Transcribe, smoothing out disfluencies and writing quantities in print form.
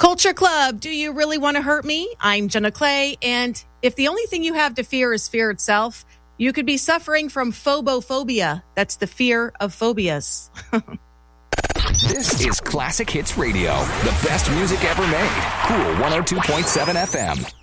Culture Club, do you really want to hurt me? I'm Jenna Clay, and if the only thing you have to fear is fear itself, you could be suffering from phobophobia. That's the fear of phobias. This is Classic Hits Radio, the best music ever made. Cool 102.7 FM.